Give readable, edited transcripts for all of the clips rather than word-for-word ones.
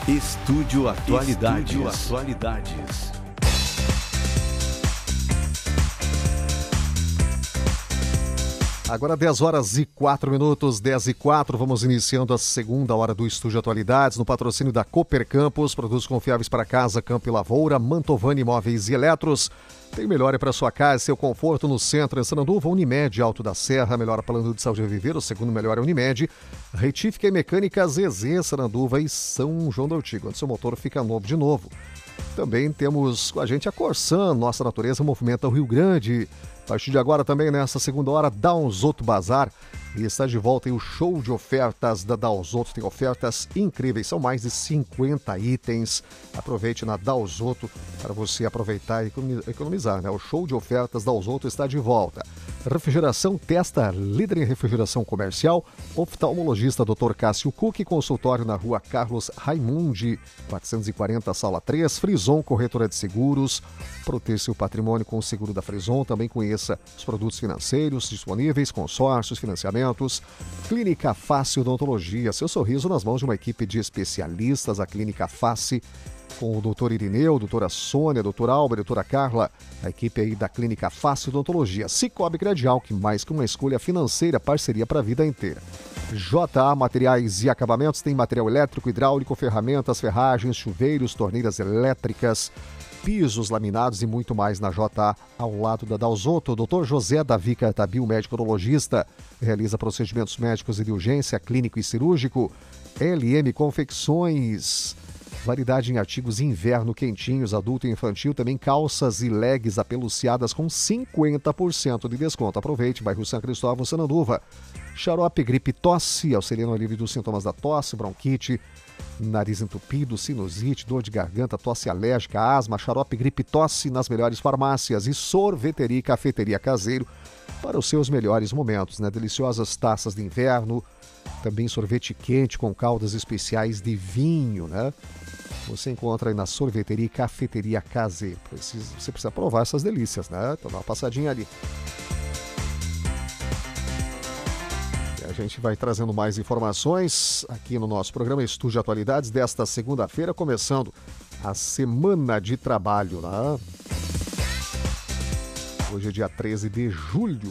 Estúdio Atualidades. Agora 10h04, 10h04, vamos iniciando a segunda hora do Estúdio Atualidades, no patrocínio da Cooper Campos, produtos confiáveis para casa, campo e lavoura, Mantovani Imóveis e Eletros. Tem melhor para sua casa e seu conforto no centro, em Sananduva, Unimed, Alto da Serra, melhor plano de saúde a viver, o segundo melhor é Unimed, Retífica e Mecânica ZZ, Sananduva e São João del Tigo, onde seu motor fica novo de novo. Também temos com a gente a Corsan, nossa natureza movimenta o Rio Grande. A partir de agora também nessa segunda hora, Dalzotto Bazar. E está de volta aí o show de ofertas da Dalzotto. Tem ofertas incríveis, são mais de 50 itens. Aproveite na Dalzotto para você aproveitar e economizar, né? O show de ofertas Dalzotto está de volta. Refrigeração Testa, líder em refrigeração comercial. Oftalmologista Dr. Cássio Cook, consultório na rua Carlos Raimundi, 440, sala 3. Frison, corretora de seguros. Proteja seu patrimônio com o seguro da Frison. Também conheça os produtos financeiros disponíveis, consórcios, financiamentos. Clínica Face Odontologia, seu sorriso nas mãos de uma equipe de especialistas. A Clínica Face, com o doutor Irineu, doutora Sônia, doutor Alba, doutora Carla, a equipe aí da Clínica Face Odontologia. Cicobi Credial, que mais que uma escolha financeira, parceria para a vida inteira. JA Materiais e Acabamentos, tem material elétrico, hidráulico, ferramentas, ferragens, chuveiros, torneiras elétricas, pisos laminados e muito mais na JA, ao lado da Dalzotto. Dr. José Davi Cartabil, médico urologista, realiza procedimentos médicos e de urgência, clínico e cirúrgico. LM Confecções, variedade em artigos inverno quentinhos, adulto e infantil, também calças e legs apeluciadas com 50% de desconto. Aproveite, bairro São Cristóvão, Sananduva. Xarope Gripe Tosse, auxiliando o alívio dos sintomas da tosse, bronquite, nariz entupido, sinusite, dor de garganta, tosse alérgica, asma. Xarope Gripe Tosse nas melhores farmácias. E Sorveteria e Cafeteria Caseiro para os seus melhores momentos, né? Deliciosas taças de inverno, também sorvete quente com caldas especiais de vinho, né? Você encontra aí na Sorveteria e Cafeteria Caseiro. Você precisa provar essas delícias, né? Então dá uma passadinha ali. E a gente vai trazendo mais informações aqui no nosso programa Estúdio Atualidades desta segunda-feira, começando a semana de trabalho, né? Hoje é dia 13 de julho.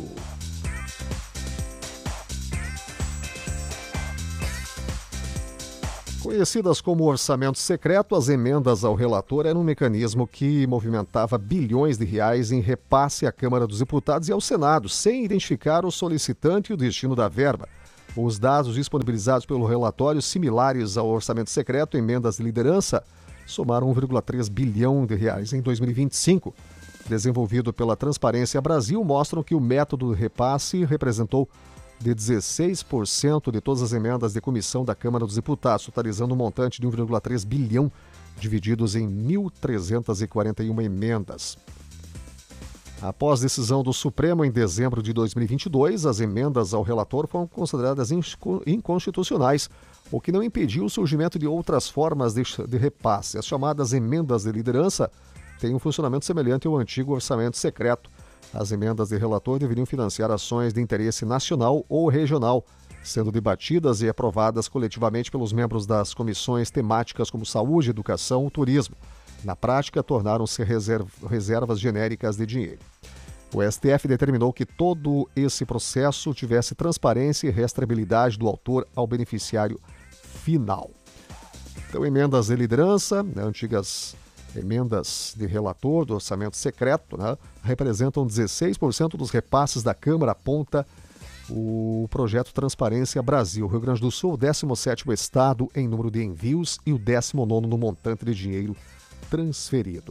Conhecidas como orçamento secreto, as emendas ao relator eram um mecanismo que movimentava bilhões de reais em repasse à Câmara dos Deputados e ao Senado, sem identificar o solicitante e o destino da verba. Os dados disponibilizados pelo relatório, similares ao orçamento secreto, emendas de liderança, somaram 1,3 bilhão de reais em 2025. Desenvolvido pela Transparência Brasil, mostram que o método de repasse representou de 16% de todas as emendas de comissão da Câmara dos Deputados, totalizando um montante de 1,3 bilhão, divididos em 1.341 emendas. Após decisão do Supremo em dezembro de 2022, as emendas ao relator foram consideradas inconstitucionais, o que não impediu o surgimento de outras formas de repasse. As chamadas emendas de liderança têm um funcionamento semelhante ao antigo orçamento secreto. As emendas de relator deveriam financiar ações de interesse nacional ou regional, sendo debatidas e aprovadas coletivamente pelos membros das comissões temáticas como saúde, educação ou turismo. Na prática, tornaram-se reservas genéricas de dinheiro. O STF determinou que todo esse processo tivesse transparência e rastreabilidade do autor ao beneficiário final. Então, emendas de liderança, né, antigas emendas de relator do orçamento secreto, né, representam 16% dos repasses da Câmara, aponta o projeto Transparência Brasil. Rio Grande do Sul, o 17º estado em número de envios e o 19º no montante de dinheiro transferido.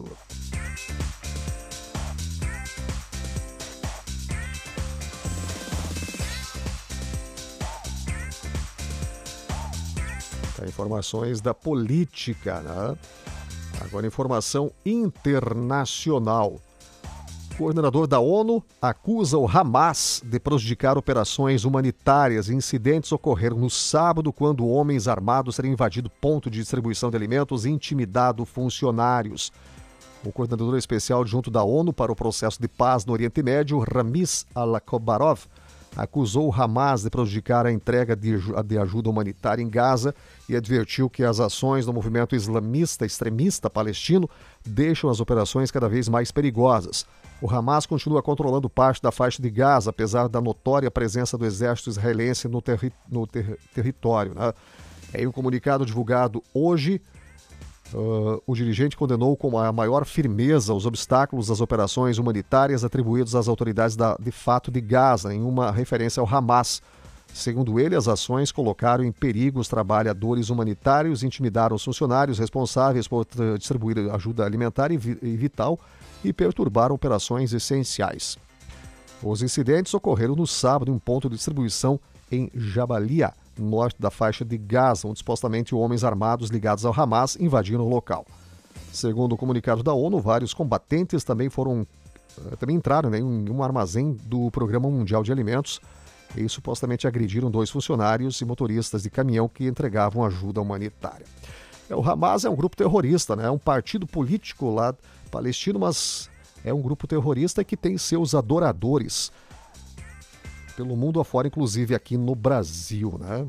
Informações da política, né? Agora, informação internacional. O coordenador da ONU acusa o Hamas de prejudicar operações humanitárias. Incidentes ocorreram no sábado, quando homens armados teriam invadido ponto de distribuição de alimentos e intimidado funcionários. O coordenador especial junto da ONU para o processo de paz no Oriente Médio, Ramiz Al-Kobarov, acusou o Hamas de prejudicar a entrega de ajuda humanitária em Gaza e advertiu que as ações do movimento islamista extremista palestino deixam as operações cada vez mais perigosas. O Hamas continua controlando parte da faixa de Gaza, apesar da notória presença do exército israelense no território. Né? Em um comunicado divulgado hoje, o dirigente condenou com a maior firmeza os obstáculos às operações humanitárias atribuídos às autoridades de fato de Gaza, em uma referência ao Hamas. Segundo ele, as ações colocaram em perigo os trabalhadores humanitários, intimidaram os funcionários responsáveis por distribuir ajuda alimentar e vital e perturbaram operações essenciais. Os incidentes ocorreram no sábado em um ponto de distribuição em Jabalia, norte da faixa de Gaza, onde supostamente homens armados ligados ao Hamas invadiram o local. Segundo o comunicado da ONU, vários combatentes também entraram em um armazém do Programa Mundial de Alimentos e supostamente agrediram 2 funcionários e motoristas de caminhão que entregavam ajuda humanitária. O Hamas é um grupo terrorista, né? É um partido político lá palestino, mas é um grupo terrorista que tem seus adoradores pelo mundo afora, inclusive aqui no Brasil, né?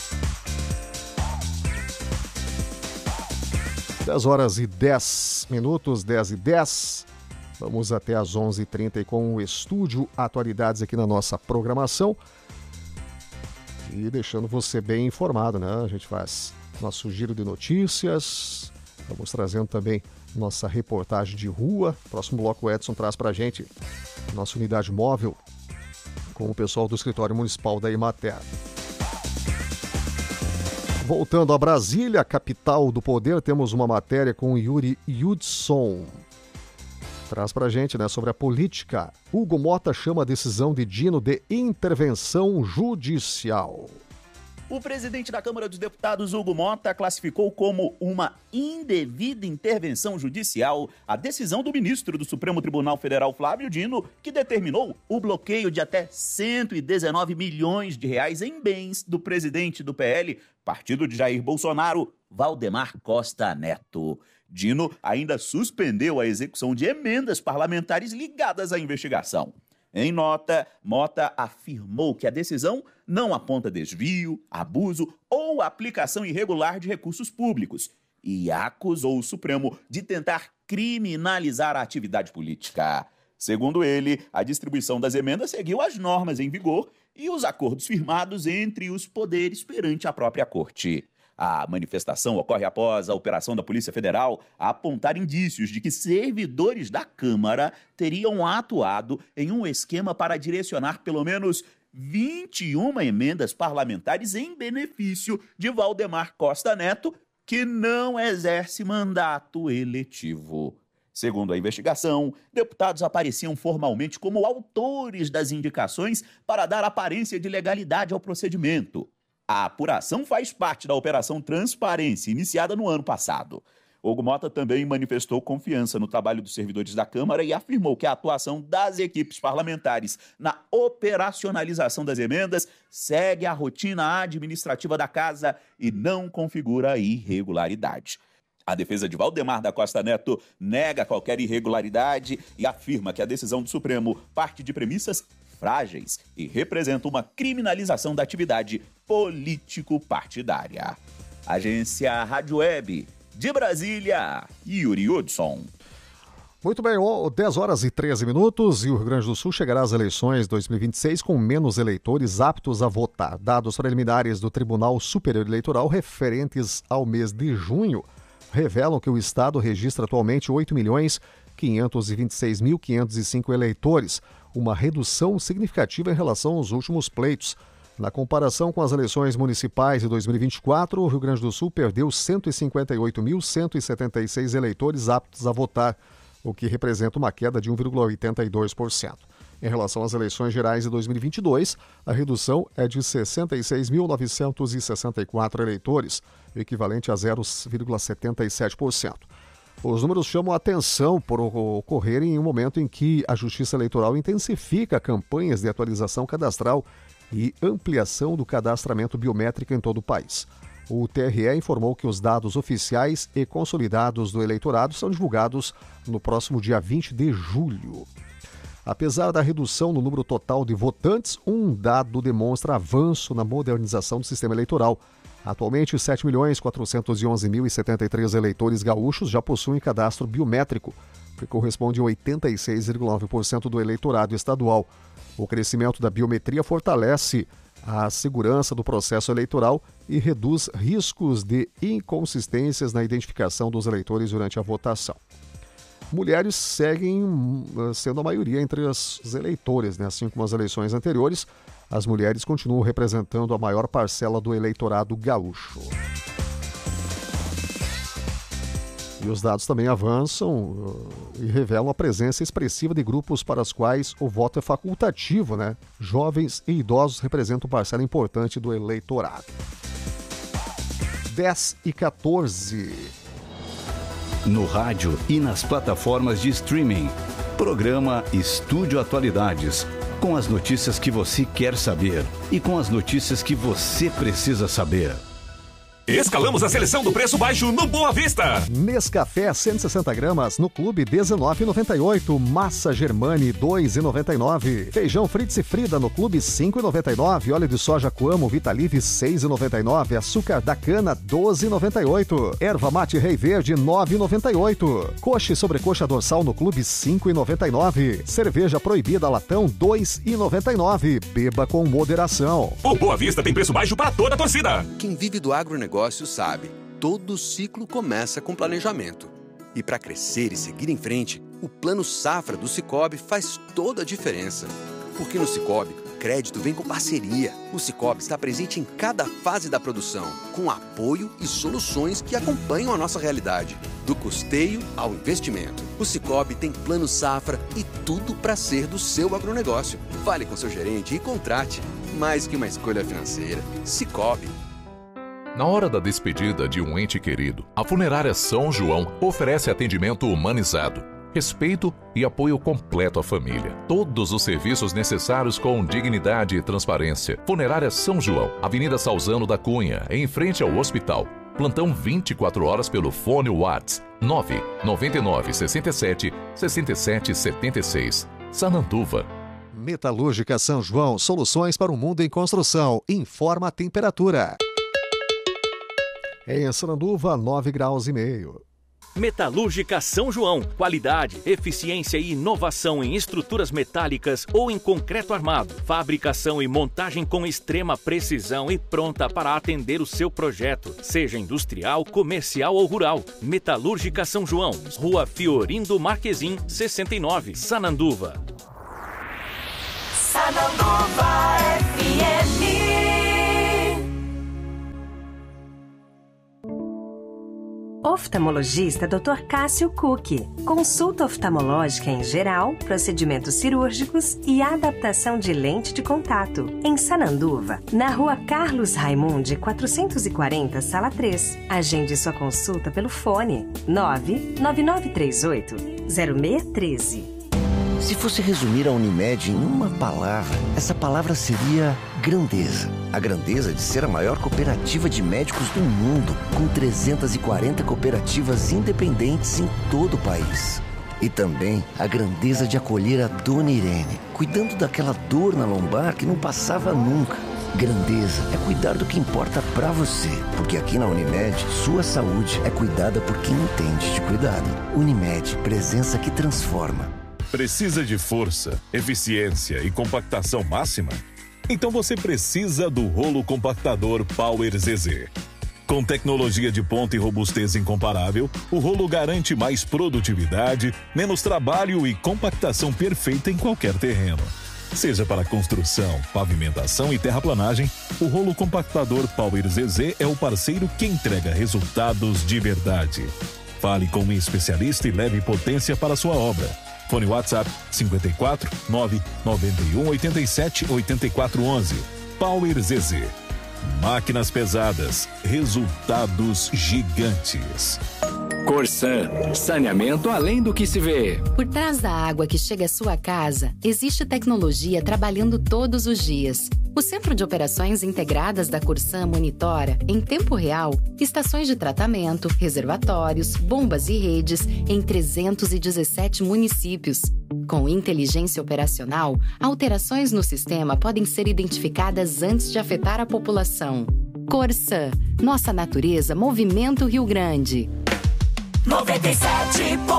10h10, 10h10. Vamos até às 11h30 com o Estúdio Atualidades aqui na nossa programação. E deixando você bem informado, né? A gente faz nosso giro de notícias, vamos trazendo também nossa reportagem de rua. Próximo bloco o Edson traz pra gente nossa unidade móvel com o pessoal do escritório municipal da Emater. Voltando a Brasília, capital do poder, temos uma matéria com Yuri Hudson. Traz pra gente, né, sobre a política. Hugo Mota chama a decisão de Dino de intervenção judicial. O presidente da Câmara dos Deputados, Hugo Mota, classificou como uma indevida intervenção judicial a decisão do ministro do Supremo Tribunal Federal, Flávio Dino, que determinou o bloqueio de até 119 milhões de reais em bens do presidente do PL, partido de Jair Bolsonaro, Valdemar Costa Neto. Dino ainda suspendeu a execução de emendas parlamentares ligadas à investigação. Em nota, Mota afirmou que a decisão não aponta desvio, abuso ou aplicação irregular de recursos públicos e acusou o Supremo de tentar criminalizar a atividade política. Segundo ele, a distribuição das emendas seguiu as normas em vigor e os acordos firmados entre os poderes perante a própria Corte. A manifestação ocorre após a operação da Polícia Federal apontar indícios de que servidores da Câmara teriam atuado em um esquema para direcionar pelo menos 21 emendas parlamentares em benefício de Valdemar Costa Neto, que não exerce mandato eletivo. Segundo a investigação, deputados apareciam formalmente como autores das indicações para dar aparência de legalidade ao procedimento. A apuração faz parte da Operação Transparência, iniciada no ano passado. Hugo Mota também manifestou confiança no trabalho dos servidores da Câmara e afirmou que a atuação das equipes parlamentares na operacionalização das emendas segue a rotina administrativa da Casa e não configura irregularidade. A defesa de Valdemar da Costa Neto nega qualquer irregularidade e afirma que a decisão do Supremo parte de premissas frágeis e representa uma criminalização da atividade político-partidária. Agência Rádio Web de Brasília, Yuri Hudson. Muito bem, 10h13 e o Rio Grande do Sul chegará às eleições 2026 com menos eleitores aptos a votar. Dados preliminares do Tribunal Superior Eleitoral referentes ao mês de junho revelam que o Estado registra atualmente 8.526.505 eleitores, uma redução significativa em relação aos últimos pleitos. Na comparação com as eleições municipais de 2024, o Rio Grande do Sul perdeu 158.176 eleitores aptos a votar, o que representa uma queda de 1,82%. Em relação às eleições gerais de 2022, a redução é de 66.964 eleitores, equivalente a 0,77%. Os números chamam a atenção por ocorrerem em um momento em que a Justiça Eleitoral intensifica campanhas de atualização cadastral e ampliação do cadastramento biométrico em todo o país. O TRE informou que os dados oficiais e consolidados do eleitorado são divulgados no próximo dia 20 de julho. Apesar da redução no número total de votantes, um dado demonstra avanço na modernização do sistema eleitoral. Atualmente, 7.411.073 eleitores gaúchos já possuem cadastro biométrico, que corresponde a 86,9% do eleitorado estadual. O crescimento da biometria fortalece a segurança do processo eleitoral e reduz riscos de inconsistências na identificação dos eleitores durante a votação. Mulheres seguem sendo a maioria entre os eleitores, né? Assim como as eleições anteriores, as mulheres continuam representando a maior parcela do eleitorado gaúcho. E os dados também avançam e revelam a presença expressiva de grupos para os quais o voto é facultativo, né? Jovens e idosos representam parcela importante do eleitorado. 10h14. No rádio e nas plataformas de streaming. Programa Estúdio Atualidades. Com as notícias que você quer saber e com as notícias que você precisa saber. Escalamos a seleção do preço baixo no Boa Vista. Nescafé 160 gramas no Clube R$19,98. Massa Germani R$2,99. Feijão Fritz e Frida no Clube R$5,99. Óleo de soja Coamo Vitalive R$6,99. Açúcar da cana R$12,98. Erva mate Rei Verde R$9,98. Coxa e sobrecoxa dorsal no Clube R$5,99. Cerveja proibida latão R$2,99. Beba com moderação. O Boa Vista tem preço baixo para toda a torcida. Quem vive do agronegócio sabe, todo ciclo começa com planejamento. E para crescer e seguir em frente, o Plano Safra do Sicoob faz toda a diferença. Porque no Sicoob, crédito vem com parceria. O Sicoob está presente em cada fase da produção, com apoio e soluções que acompanham a nossa realidade. Do custeio ao investimento. O Sicoob tem Plano Safra e tudo para ser do seu agronegócio. Fale com seu gerente e contrate. Mais que uma escolha financeira, Sicoob. Na hora da despedida de um ente querido, a Funerária São João oferece atendimento humanizado, respeito e apoio completo à família. Todos os serviços necessários com dignidade e transparência. Funerária São João, Avenida Salzano da Cunha, em frente ao hospital. Plantão 24 horas pelo fone WhatsApp 999 67 67 76. Sananduva. Metalúrgica São João, soluções para o mundo em construção. Informa a temperatura. Em Sananduva, 9,5 graus. Metalúrgica São João. Qualidade, eficiência e inovação em estruturas metálicas ou em concreto armado. Fabricação e montagem com extrema precisão e pronta para atender o seu projeto, seja industrial, comercial ou rural. Metalúrgica São João. Rua Fiorindo Marquezim, 69, Sananduva. Sananduva FM. Oftalmologista Dr. Cássio Cook. Consulta oftalmológica em geral, procedimentos cirúrgicos e adaptação de lente de contato. Em Sananduva, na rua Carlos Raimundi, 440, sala 3. Agende sua consulta pelo fone 99938-0613. Se fosse resumir a Unimed em uma palavra, essa palavra seria grandeza. A grandeza de ser a maior cooperativa de médicos do mundo, com 340 cooperativas independentes em todo o país. E também a grandeza de acolher a Dona Irene, cuidando daquela dor na lombar que não passava nunca. Grandeza é cuidar do que importa pra você, porque aqui na Unimed, sua saúde é cuidada por quem entende de cuidado. Unimed, presença que transforma. Precisa de força, eficiência e compactação máxima? Então você precisa do rolo compactador Power ZZ. Com tecnologia de ponta e robustez incomparável, o rolo garante mais produtividade, menos trabalho e compactação perfeita em qualquer terreno. Seja para construção, pavimentação e terraplanagem, o rolo compactador Power ZZ é o parceiro que entrega resultados de verdade. Fale com um especialista e leve potência para a sua obra. Fone WhatsApp 54 991 87 84 11. Power ZZ. Máquinas pesadas, resultados gigantes. Corsan, saneamento além do que se vê. Por trás da água que chega à sua casa, existe tecnologia trabalhando todos os dias. O Centro de Operações Integradas da Corsan monitora, em tempo real, estações de tratamento, reservatórios, bombas e redes em 317 municípios. Com inteligência operacional, alterações no sistema podem ser identificadas antes de afetar a população. Corsan, nossa natureza movimenta o Rio Grande. 97.7,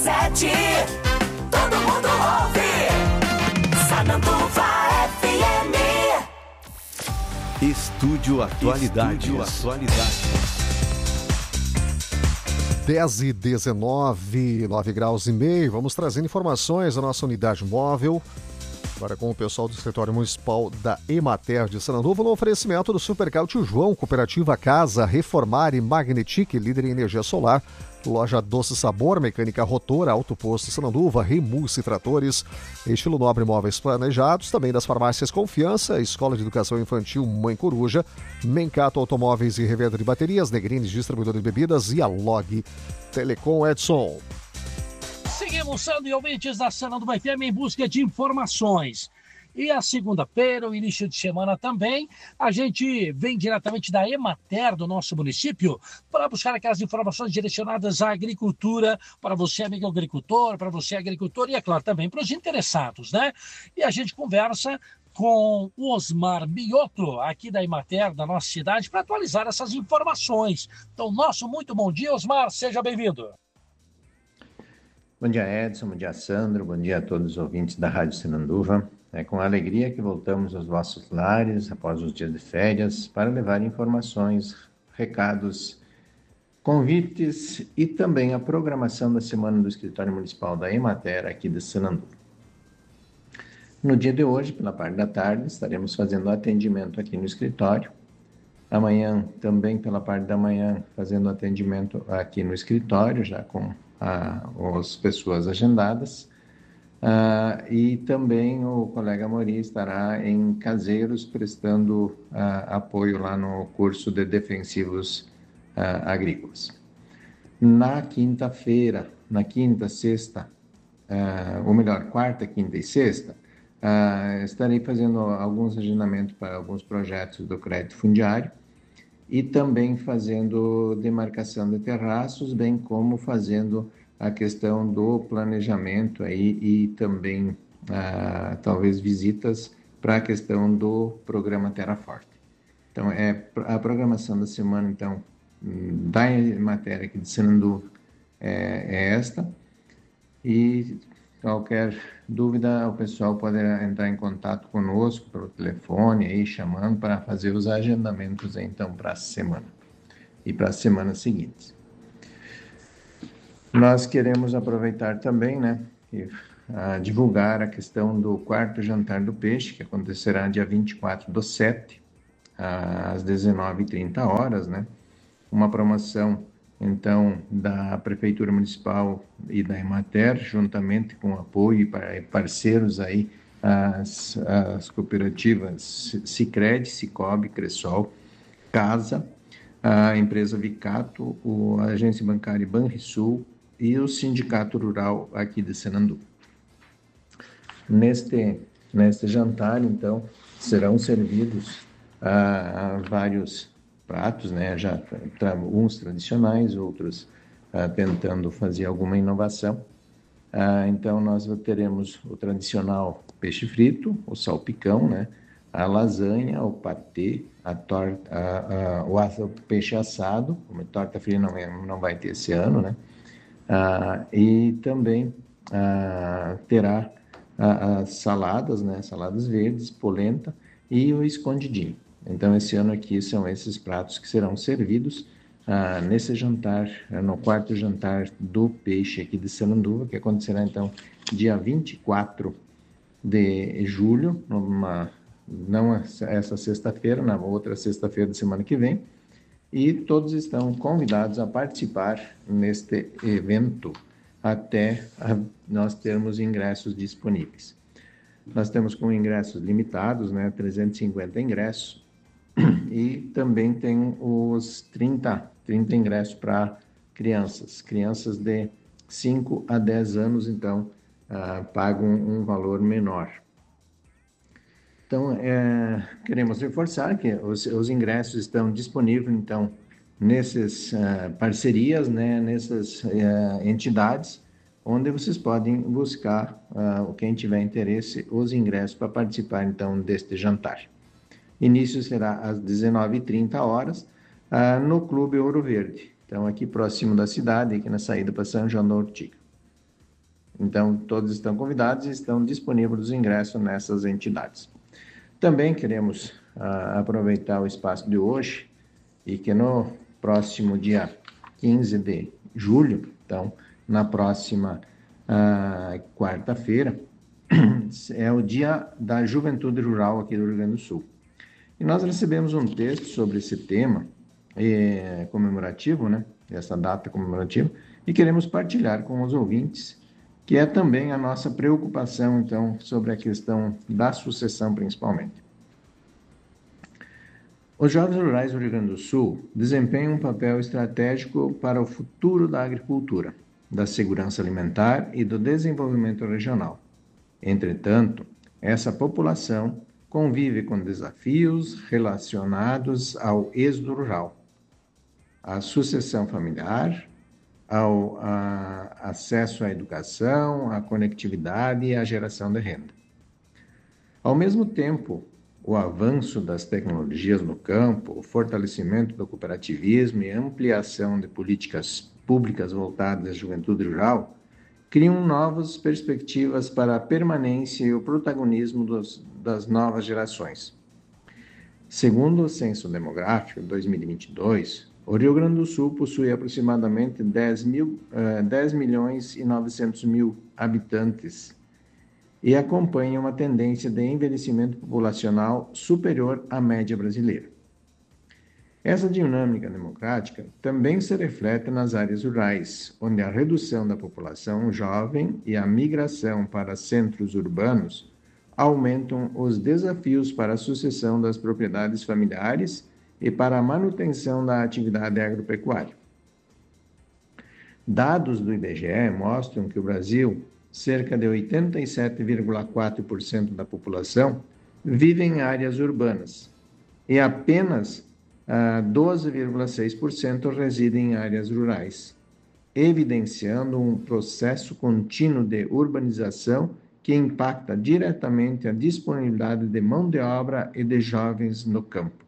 todo mundo ouve, Sananduva FM. Estúdio Atualidades. 10h19, 9 graus e meio. Vamos trazendo informações da nossa unidade móvel. Agora com o pessoal do Escritório Municipal da Emater de Sananduva, no oferecimento do Supermercado Tio João, Cooperativa Casa, Reformar e Magnetic, líder em energia solar. Loja Doce Sabor, Mecânica Rotor, Auto Posto Sananduva, Remulse Tratores, Estilo Nobre Móveis Planejados, também das farmácias Confiança, Escola de Educação Infantil Mãe Coruja, Mencato Automóveis e Revenda de Baterias, Negrines Distribuidor de Bebidas e a Log Telecom. Edson. Seguimos sendo ouvintes da Sananduva FM em busca de informações. E a segunda-feira, o início de semana também, a gente vem diretamente da Emater do nosso município para buscar aquelas informações direcionadas à agricultura, para você, amigo agricultor, para você, agricultor, e é claro também para os interessados, né? E a gente conversa com o Osmar Mioto, aqui da Emater, da nossa cidade, para atualizar essas informações. Então, nosso muito bom dia, Osmar, seja bem-vindo. Bom dia, Edson, bom dia, Sandro, bom dia a todos os ouvintes da Rádio Sananduva. É com alegria que voltamos aos vossos lares após os dias de férias para levar informações, recados, convites e também a programação da semana do Escritório Municipal da Emater aqui de Sananduva. No dia de hoje, pela parte da tarde, estaremos fazendo atendimento aqui no escritório. Amanhã, também pela parte da manhã, fazendo atendimento aqui no escritório, já com as pessoas agendadas. E também o colega Mori estará em Caseiros prestando apoio lá no curso de defensivos agrícolas. Na quinta-feira, na quinta, sexta, ou melhor, quarta, quinta e sexta, estarei fazendo alguns agendamentos para alguns projetos do crédito fundiário e também fazendo demarcação de terraços, bem como fazendo a questão do planejamento aí e também talvez visitas para a questão do programa Terra Forte. Então, a programação da semana, então, da matéria aqui de Sananduva é esta. E qualquer dúvida, o pessoal pode entrar em contato conosco pelo telefone, aí, chamando para fazer os agendamentos, então, para a semana e para as semanas seguintes. Nós queremos aproveitar também, né, e divulgar a questão do quarto jantar do peixe, que acontecerá dia 24/7, às 19h30, né, uma promoção, então, da Prefeitura Municipal e da Emater, juntamente com apoio e parceiros aí, as cooperativas Sicredi, Cicobi, Cressol, Casa, a empresa Vicato, a agência bancária Banrisul, e o Sindicato Rural aqui de Sananduva. Neste jantar, então, serão servidos vários pratos, né? Já uns tradicionais, outros tentando fazer alguma inovação. Então, nós teremos o tradicional peixe frito, o salpicão, né? A lasanha, o patê, o peixe assado, como torta fria não vai ter esse ano, né? E também terá as saladas, né? Saladas verdes, polenta e o escondidinho. Então, esse ano aqui são esses pratos que serão servidos nesse jantar, no quarto jantar do peixe aqui de Sananduva, que acontecerá, então, dia 24 de julho, não essa sexta-feira, na outra sexta-feira da semana que vem. E todos estão convidados a participar neste evento até nós termos ingressos disponíveis. Nós temos com ingressos limitados, né, 350 ingressos, e também tem os 30 ingressos para crianças de 5 a 10 anos, então, pagam um valor menor. Então, queremos reforçar que os ingressos estão disponíveis, então, nessas parcerias, né, nessas entidades, onde vocês podem buscar, quem tiver interesse, os ingressos para participar, então, deste jantar. Início será às 19h30, no Clube Ouro Verde. Então, aqui próximo da cidade, aqui na saída para São João da Ortiga. Então, todos estão convidados e estão disponíveis os ingressos nessas entidades. Também queremos aproveitar o espaço de hoje e que no próximo dia 15 de julho, então, na próxima quarta-feira, é o Dia da Juventude Rural aqui do Rio Grande do Sul. E nós recebemos um texto sobre esse tema comemorativo, né? Essa data comemorativa, e queremos partilhar com os ouvintes, que é também a nossa preocupação, então, sobre a questão da sucessão, principalmente. Os jovens rurais do Rio Grande do Sul desempenham um papel estratégico para o futuro da agricultura, da segurança alimentar e do desenvolvimento regional. Entretanto, essa população convive com desafios relacionados ao êxodo rural, à sucessão familiar, ao acesso à educação, à conectividade e à geração de renda. Ao mesmo tempo, o avanço das tecnologias no campo, o fortalecimento do cooperativismo e a ampliação de políticas públicas voltadas à juventude rural criam novas perspectivas para a permanência e o protagonismo das novas gerações. Segundo o Censo Demográfico de 2022, o Rio Grande do Sul possui aproximadamente 10.900.000 habitantes e acompanha uma tendência de envelhecimento populacional superior à média brasileira. Essa dinâmica democrática também se reflete nas áreas rurais, onde a redução da população jovem e a migração para centros urbanos aumentam os desafios para a sucessão das propriedades familiares e para a manutenção da atividade agropecuária. Dados do IBGE mostram que o Brasil, cerca de 87,4% da população, vive em áreas urbanas e apenas 12,6% residem em áreas rurais, evidenciando um processo contínuo de urbanização que impacta diretamente a disponibilidade de mão de obra e de jovens no campo.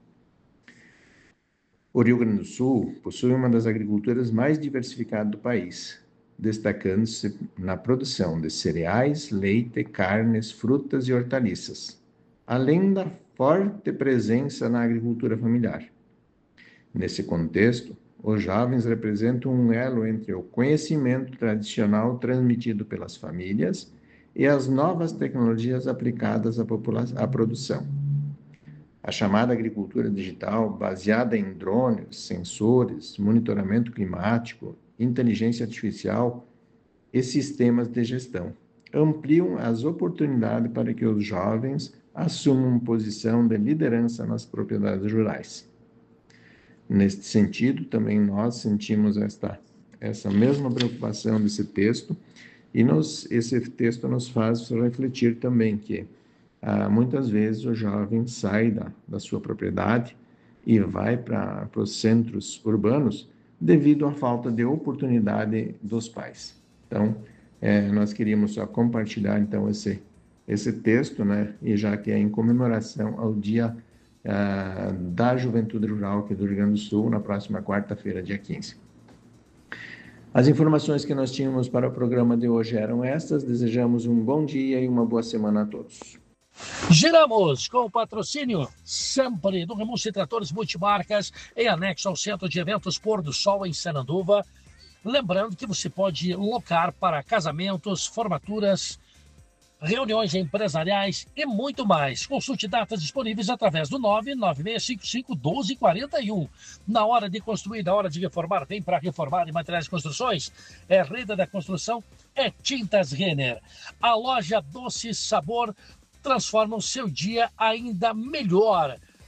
O Rio Grande do Sul possui uma das agriculturas mais diversificadas do país, destacando-se na produção de cereais, leite, carnes, frutas e hortaliças, além da forte presença na agricultura familiar. Nesse contexto, os jovens representam um elo entre o conhecimento tradicional transmitido pelas famílias e as novas tecnologias aplicadas à produção. A chamada agricultura digital, baseada em drones, sensores, monitoramento climático, inteligência artificial e sistemas de gestão, ampliam as oportunidades para que os jovens assumam posição de liderança nas propriedades rurais. Neste sentido, também nós sentimos essa mesma preocupação desse texto, e esse texto nos faz refletir também que muitas vezes o jovem sai da sua propriedade e vai para os centros urbanos devido à falta de oportunidade dos pais. Então, nós queríamos só compartilhar então esse texto, né? E já que é em comemoração ao Dia da Juventude Rural aqui do Rio Grande do Sul, na próxima quarta-feira, dia 15. As informações que nós tínhamos para o programa de hoje eram estas. Desejamos um bom dia e uma boa semana a todos. Giramos com o patrocínio sempre do Remunci Tratores Multimarcas, em anexo ao Centro de Eventos Pôr do Sol, em Sananduva. Lembrando que você pode locar para casamentos, formaturas, reuniões empresariais e muito mais. Consulte datas disponíveis através do 996551241. Na hora de construir, na hora de reformar, vem para reformar em materiais de construções. É Rede da Construção, é Tintas Renner. A loja Doce Sabor transforma o seu dia ainda melhor.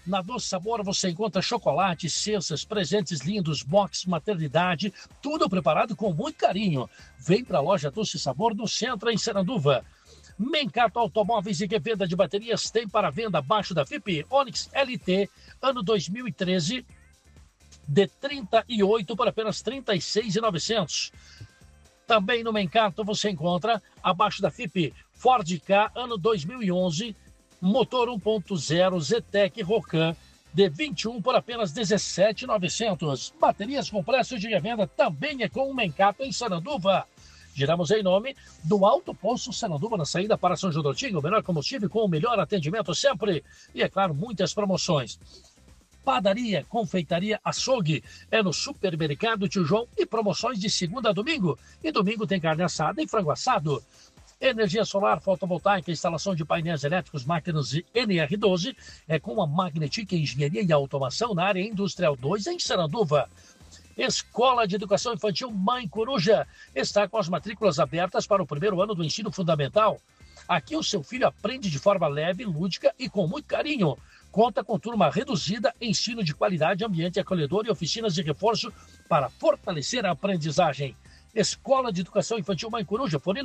Na Doce Sabor você encontra chocolate, cestas, presentes lindos, box, maternidade, tudo preparado com muito carinho. Vem para a loja Doce Sabor no centro, em Sananduva. Mencato Automóveis e Revenda de Baterias tem para venda abaixo da FIP. Onix LT, ano 2013, de 38 por apenas R$ 36.900. Também no Mencato você encontra, abaixo da FIP, Ford Ka, ano 2011, motor 1.0 Zetec Rocan, de 21 por apenas R$ 17.900. Baterias com preço de revenda também é com o Mencato em Sananduva. Giramos em nome do Alto Posto Sananduva, na saída para São João do Ortinho, o melhor combustível com o melhor atendimento sempre. E, é claro, muitas promoções. Padaria, confeitaria, açougue é no Supermercado Tio João e promoções de segunda a domingo. E domingo tem carne assada e frango assado. Energia solar, fotovoltaica, instalação de painéis elétricos, máquinas NR12 é com a Magnetic Engenharia e Automação na área Industrial 2 em Sananduva. Escola de Educação Infantil Mãe Coruja está com as matrículas abertas para o primeiro ano do ensino fundamental. Aqui o seu filho aprende de forma leve, lúdica e com muito carinho. Conta com turma reduzida, ensino de qualidade, ambiente acolhedor e oficinas de reforço para fortalecer a aprendizagem. Escola de Educação Infantil Mãe Coruja, fone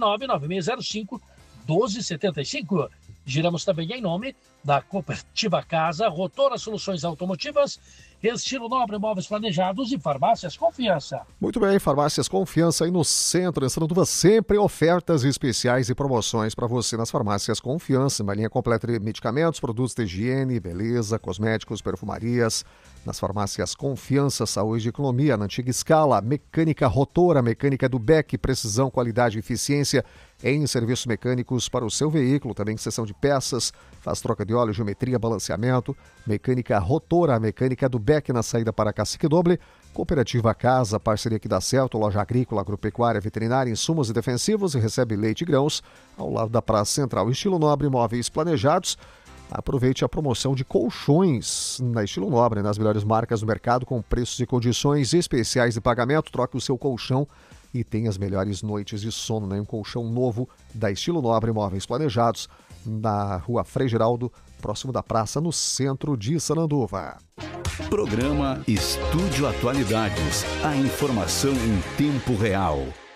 99605-1275. Giramos também em nome da Cooperativa Casa, Rotora Soluções Automotivas, Estilo Nobre Móveis Planejados e Farmácias Confiança. Muito bem, Farmácias Confiança aí no centro, em Sananduva, sempre ofertas especiais e promoções para você nas Farmácias Confiança, uma linha completa de medicamentos, produtos de higiene, beleza, cosméticos, perfumarias. Nas Farmácias Confiança, Saúde e Economia, na antiga escala, Mecânica Rotora, mecânica do BEC, precisão, qualidade e eficiência em serviços mecânicos para o seu veículo, também seção de peças, faz troca de óleo, geometria, balanceamento. Mecânica Rotora, mecânica do BEC na saída para Cacique Doble. Cooperativa Casa, parceria que dá certo, loja agrícola, agropecuária, veterinária, insumos e defensivos e recebe leite e grãos ao lado da Praça Central. Estilo Nobre Móveis Planejados. Aproveite a promoção de colchões na Estilo Nobre, nas melhores marcas do mercado, com preços e condições especiais de pagamento. Troque o seu colchão e tenha as melhores noites de sono, né? Um colchão novo da Estilo Nobre Móveis Planejados, na Rua Frei Geraldo, próximo da praça, no centro de Sananduva. Programa Estúdio Atualidades. A informação em tempo real.